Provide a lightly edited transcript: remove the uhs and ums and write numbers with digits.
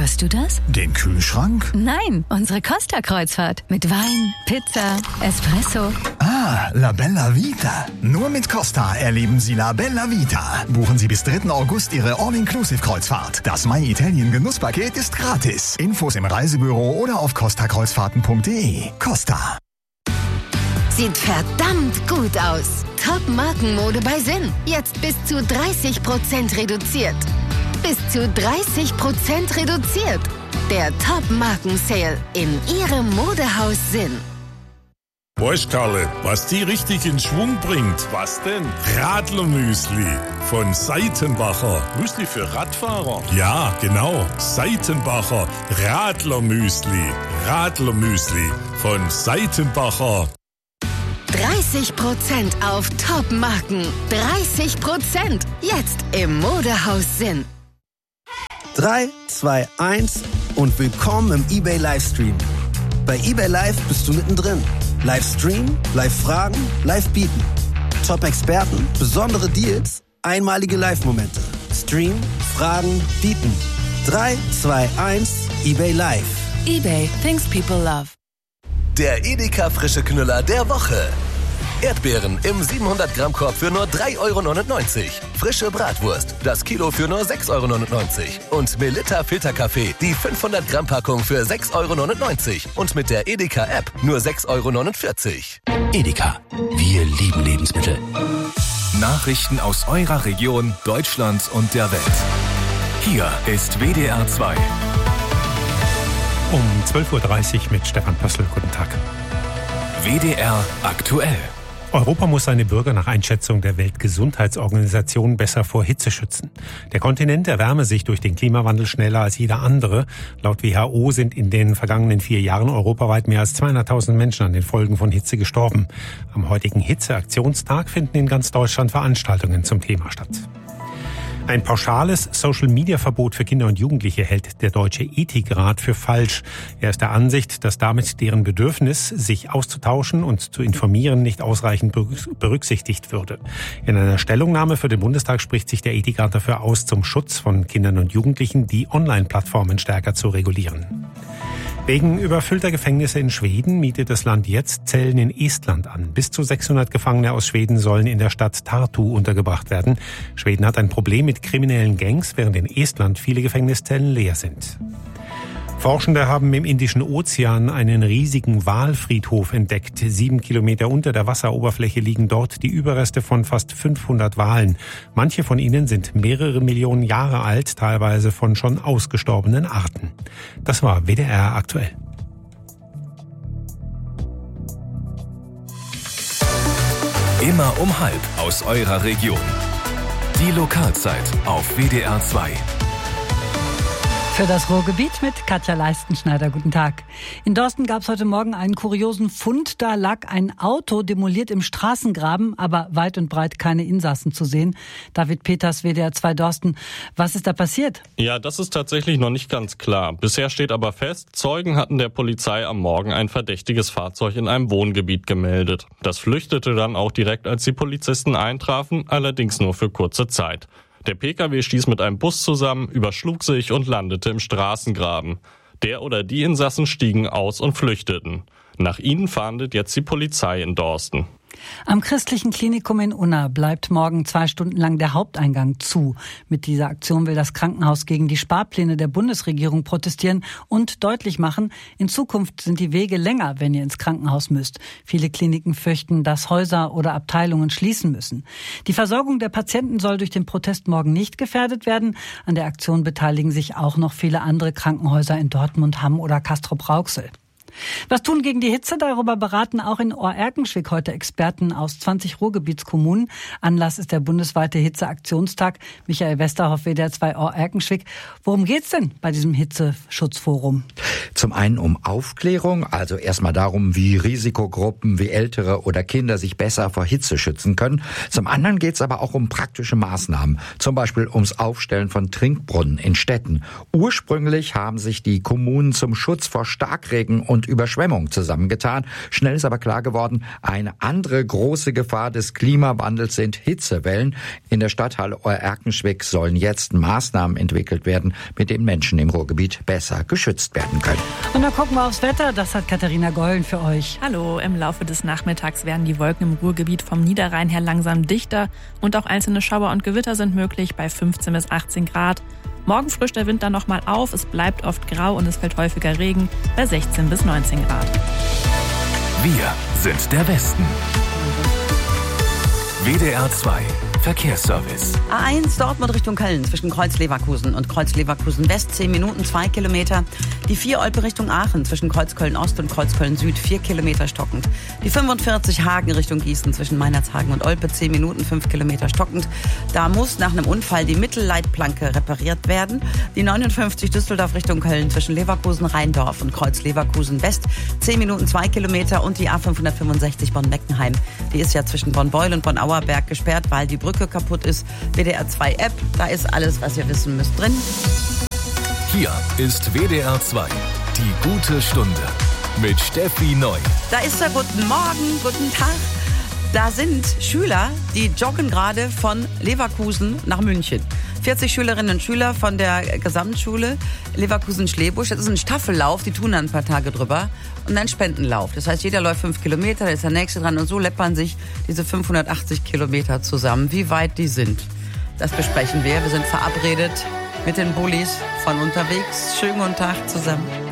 Hörst du das? Den Kühlschrank? Nein, unsere Costa-Kreuzfahrt. Mit Wein, Pizza, Espresso. Ah, La Bella Vita. Nur mit Costa erleben Sie La Bella Vita. Buchen Sie bis 3. August Ihre All-Inclusive-Kreuzfahrt. Das My Italien Genusspaket ist gratis. Infos im Reisebüro oder auf costakreuzfahrten.de. Costa. Sieht verdammt gut aus. Top-Markenmode bei Sinn. Jetzt bis zu 30% reduziert. Bis zu 30% reduziert. Der Top-Marken-Sale in Ihrem Modehaus Sinn. Weißt, Karle, was die richtig in Schwung bringt? Was denn? Radlermüsli von Seitenbacher. Müsli für Radfahrer? Ja, genau. Seitenbacher Radlermüsli. Radlermüsli von Seitenbacher. 30% auf Top-Marken. 30%. Jetzt im Modehaus Sinn. 3, 2, 1 und willkommen im eBay Livestream. Bei eBay Live bist du mittendrin. Livestream, Live-Fragen, Live-Bieten. Top-Experten, besondere Deals, einmalige Live-Momente. Stream, Fragen, Bieten. 3, 2, 1, eBay Live. eBay, things people love. Der Edeka frische Knüller der Woche. Erdbeeren im 700-Gramm-Korb für nur 3,99 €. Frische Bratwurst, das Kilo für nur 6,99 € Und Melitta Filterkaffee, die 500-Gramm-Packung für 6,99 € Und mit der Edeka-App nur 6,49 €. Edeka, wir lieben Lebensmittel. Nachrichten aus eurer Region, Deutschland und der Welt. Hier ist WDR 2. Um 12.30 Uhr mit Stefan Pössl. Guten Tag. WDR aktuell. Europa muss seine Bürger nach Einschätzung der Weltgesundheitsorganisation besser vor Hitze schützen. Der Kontinent erwärme sich durch den Klimawandel schneller als jeder andere. Laut WHO sind in den vergangenen 4 Jahren europaweit mehr als 200.000 Menschen an den Folgen von Hitze gestorben. Am heutigen Hitzeaktionstag finden in ganz Deutschland Veranstaltungen zum Thema statt. Ein pauschales Social-Media-Verbot für Kinder und Jugendliche hält der Deutsche Ethikrat für falsch. Er ist der Ansicht, dass damit deren Bedürfnis, sich auszutauschen und zu informieren, nicht ausreichend berücksichtigt würde. In einer Stellungnahme für den Bundestag spricht sich der Ethikrat dafür aus, zum Schutz von Kindern und Jugendlichen die Online-Plattformen stärker zu regulieren. Wegen überfüllter Gefängnisse in Schweden mietet das Land jetzt Zellen in Estland an. Bis zu 600 Gefangene aus Schweden sollen in der Stadt Tartu untergebracht werden. Schweden hat ein Problem mit kriminellen Gangs, während in Estland viele Gefängniszellen leer sind. Forschende haben im Indischen Ozean einen riesigen Walfriedhof entdeckt. 7 Kilometer unter der Wasseroberfläche liegen dort die Überreste von fast 500 Walen. Manche von ihnen sind mehrere Millionen Jahre alt, teilweise von schon ausgestorbenen Arten. Das war WDR aktuell. Immer um 12:30 aus eurer Region. Die Lokalzeit auf WDR 2. Für das Ruhrgebiet mit Katja Leistenschneider. Guten Tag. In Dorsten gab es heute Morgen einen kuriosen Fund. Da lag ein Auto demoliert im Straßengraben, aber weit und breit keine Insassen zu sehen. David Peters, WDR 2 Dorsten. Was ist da passiert? Ja, das ist tatsächlich noch nicht ganz klar. Bisher steht aber fest, Zeugen hatten der Polizei am Morgen ein verdächtiges Fahrzeug in einem Wohngebiet gemeldet. Das flüchtete dann auch direkt, als die Polizisten eintrafen, allerdings nur für kurze Zeit. Der Pkw stieß mit einem Bus zusammen, überschlug sich und landete im Straßengraben. Der oder die Insassen stiegen aus und flüchteten. Nach ihnen fahndet jetzt die Polizei in Dorsten. Am christlichen Klinikum in Unna bleibt morgen 2 Stunden lang der Haupteingang zu. Mit dieser Aktion will das Krankenhaus gegen die Sparpläne der Bundesregierung protestieren und deutlich machen, in Zukunft sind die Wege länger, wenn ihr ins Krankenhaus müsst. Viele Kliniken fürchten, dass Häuser oder Abteilungen schließen müssen. Die Versorgung der Patienten soll durch den Protest morgen nicht gefährdet werden. An der Aktion beteiligen sich auch noch viele andere Krankenhäuser in Dortmund, Hamm oder Castrop-Rauxel. Was tun gegen die Hitze? Darüber beraten auch in Ohr-Erkenschwick heute Experten aus 20 Ruhrgebietskommunen. Anlass ist der bundesweite Hitzeaktionstag. Michael Westerhoff, WDR 2 Ohr-Erkenschwick. Worum geht's denn bei diesem Hitzeschutzforum? Zum einen um Aufklärung, also erstmal darum, wie Risikogruppen wie Ältere oder Kinder sich besser vor Hitze schützen können. Zum anderen geht's aber auch um praktische Maßnahmen, zum Beispiel ums Aufstellen von Trinkbrunnen in Städten. Ursprünglich haben sich die Kommunen zum Schutz vor Starkregen und und Überschwemmung zusammengetan. Schnell ist aber klar geworden, eine andere große Gefahr des Klimawandels sind Hitzewellen. In der Stadthalle Erkenschwick sollen jetzt Maßnahmen entwickelt werden, mit denen Menschen im Ruhrgebiet besser geschützt werden können. Und dann gucken wir aufs Wetter. Das hat Katharina Gollen für euch. Hallo, im Laufe des Nachmittags werden die Wolken im Ruhrgebiet vom Niederrhein her langsam dichter und auch einzelne Schauer und Gewitter sind möglich bei 15 bis 18 Grad. Morgen frischt der Wind dann nochmal auf, es bleibt oft grau und es fällt häufiger Regen bei 16 bis 19 Grad. Wir sind der Westen. WDR 2 Verkehrsservice. A1 Dortmund Richtung Köln zwischen Kreuz-Leverkusen und Kreuz-Leverkusen-West 10 Minuten 2 Kilometer. Die 4 Olpe Richtung Aachen zwischen Kreuz-Köln-Ost und Kreuz-Köln-Süd 4 Kilometer stockend. Die 45 Hagen Richtung Gießen zwischen Meinerzhagen und Olpe 10 Minuten 5 Kilometer stockend. Da muss nach einem Unfall die Mittelleitplanke repariert werden. Die 59 Düsseldorf Richtung Köln zwischen Leverkusen-Rheindorf und Kreuz-Leverkusen-West 10 Minuten 2 Kilometer und die A565 Bonn-Meckenheim. Die ist ja zwischen Bonn-Beul und Bonn-Auerberg gesperrt, weil die Brücke kaputt ist. WDR 2 App, da ist alles, was ihr wissen müsst, drin. Hier ist WDR 2, die gute Stunde mit Steffi Neu. Da ist er, guten Morgen, guten Tag. Da sind Schüler, die joggen gerade von Leverkusen nach München. 40 Schülerinnen und Schüler von der Gesamtschule Leverkusen-Schlebusch. Das ist ein Staffellauf, die tun dann ein paar Tage drüber. Und dann Spendenlauf. Das heißt, jeder läuft 5 Kilometer, da ist der nächste dran. Und so läppern sich diese 580 Kilometer zusammen. Wie weit die sind, das besprechen wir. Wir sind verabredet mit den Bullis von unterwegs. Schönen guten Tag zusammen.